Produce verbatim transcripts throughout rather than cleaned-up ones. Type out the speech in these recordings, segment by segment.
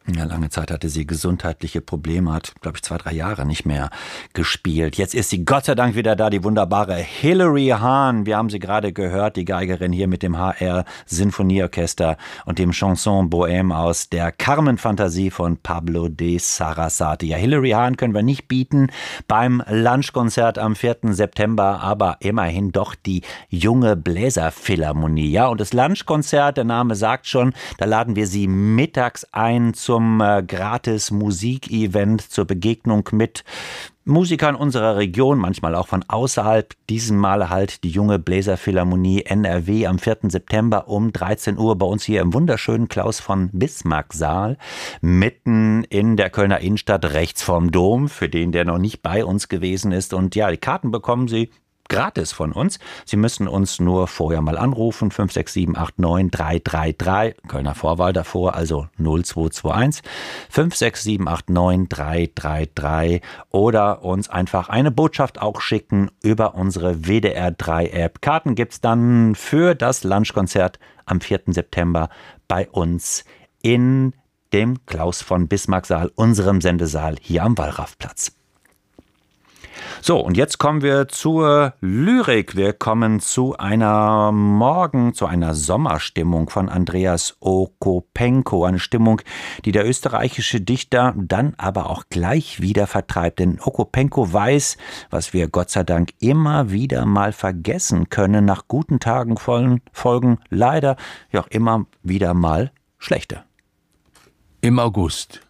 Ja, lange Zeit hatte sie gesundheitliche Probleme, hat, glaube ich, zwei, drei Jahre nicht mehr gespielt. Jetzt ist sie Gott sei Dank wieder da, die wunderbare Hilary Hahn. Wir haben sie gerade gehört, die Geigerin hier mit dem H R Sinfonieorchester und dem Chanson Bohème aus der Carmen-Fantasie von Pablo de Sarasate. Ja, Hilary Hahn können wir nicht bieten beim Lunchkonzert am vierten September, aber immerhin doch die junge Bläserphilharmonie. Ja, und das Lunchkonzert, der Name sagt schon, da laden wir sie mittags ein zum Zum äh, Gratis-Musik-Event, zur Begegnung mit Musikern unserer Region, manchmal auch von außerhalb. Diesen Mal halt die junge Bläserphilharmonie N R W am vierten September um dreizehn Uhr bei uns hier im wunderschönen Klaus von Bismarck Saal, mitten in der Kölner Innenstadt, rechts vom Dom, für den, der noch nicht bei uns gewesen ist. Und ja, die Karten bekommen Sie gratis von uns. Sie müssen uns nur vorher mal anrufen, fünf sechs sieben acht neun drei drei drei, Kölner Vorwahl davor, also null zwei zwei eins, fünf sechs sieben acht neun drei drei drei, oder uns einfach eine Botschaft auch schicken über unsere W D R drei App. Karten gibt's dann für das Lunchkonzert am vierten September bei uns in dem Klaus von Bismarck Saal, unserem Sendesaal hier am Wallrafplatz. So, und jetzt kommen wir zur Lyrik. Wir kommen zu einer Morgen, zu einer Sommerstimmung von Andreas Okopenko. Eine Stimmung, die der österreichische Dichter dann aber auch gleich wieder vertreibt. Denn Okopenko weiß, was wir Gott sei Dank immer wieder mal vergessen können. Nach guten Tagen folgen leider ja auch immer wieder mal schlechte. Im August.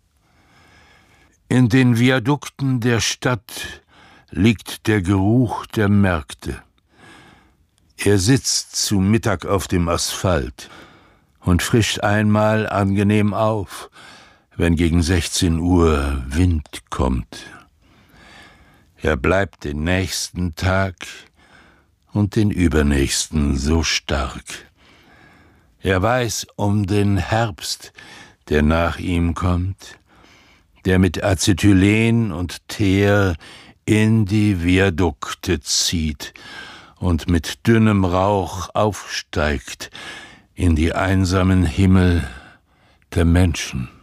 In den Viadukten der Stadt liegt der Geruch der Märkte. Er sitzt zu Mittag auf dem Asphalt und frischt einmal angenehm auf, wenn gegen sechzehn Uhr Wind kommt. Er bleibt den nächsten Tag und den übernächsten so stark. Er weiß um den Herbst, der nach ihm kommt, der mit Acetylen und Teer in die Viadukte zieht und mit dünnem Rauch aufsteigt in die einsamen Himmel der Menschen.